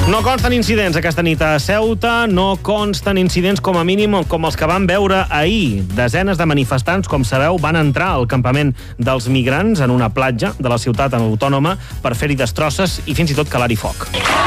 No consten incidents aquesta nit a Ceuta, no consten incidents com a mínim com els que van veure ahir. Desenes de manifestants, com sabeu, van entrar al campament dels migrants en una platja de la ciutat autònoma per fer-hi destrosses i fins i tot calar-hi foc.